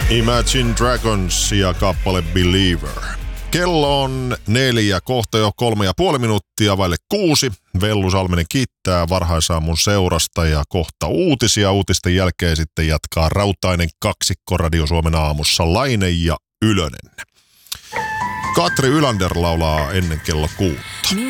Imagine Dragons ja kappale Believer. Kello on 4, kohta jo 3,5 minuuttia vaille 6. Vellu Salminen kiittää varhaisaamun seurasta ja kohta uutisia. Uutisten jälkeen sitten jatkaa rautainen kaksikko Radio Suomen aamussa, Laine ja Ylönen. Katri Ylander laulaa ennen kello 6.